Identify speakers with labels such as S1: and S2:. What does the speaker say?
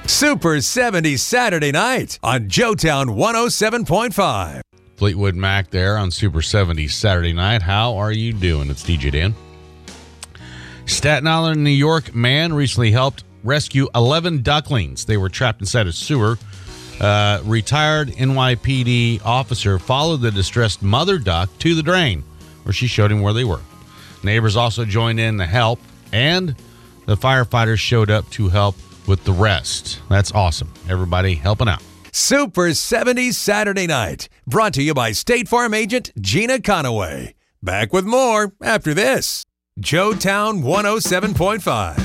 S1: Super 70 Saturday night on Joetown 107.5.
S2: Fleetwood Mac there on Super 70 Saturday night. How are you doing? It's DJ Dan. Staten Island, New York man recently helped rescue 11 ducklings. They were trapped inside a sewer. Retired NYPD officer followed the distressed mother duck to the drain, where she showed him where they were. Neighbors also joined in to help, and the firefighters showed up to help with the rest. That's awesome. Everybody helping out.
S1: Super 70 Saturday night, brought to you by State Farm agent Gina Conaway. Back with more after this. Joetown 107.5.